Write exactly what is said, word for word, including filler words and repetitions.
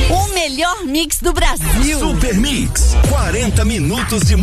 O melhor mix do Brasil. Super Mix, quarenta minutos de